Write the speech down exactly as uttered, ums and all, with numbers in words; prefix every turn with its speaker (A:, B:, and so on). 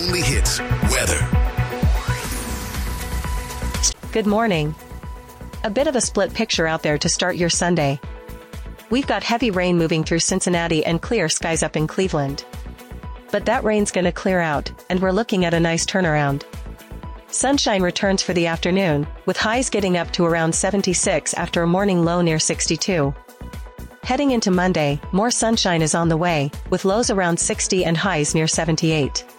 A: only hits weather.
B: Good morning. A bit of a split picture out there to start your Sunday. We've got heavy rain moving through Cincinnati and clear skies up in Cleveland. But that rain's gonna clear out, and we're looking at a nice turnaround. Sunshine returns for the afternoon, with highs getting up to around seventy-six after a morning low near sixty-two. Heading into Monday, more sunshine is on the way, with lows around sixty and highs near seventy-eight.